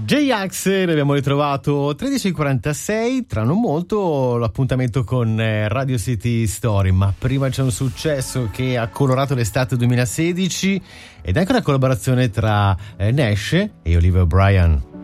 J-Ax, l'abbiamo ritrovato 13:46, tra non molto l'appuntamento con Radio City Story, ma prima c'è un successo che ha colorato l'estate 2016 ed è anche una collaborazione tra Nash e Olivia O'Brien.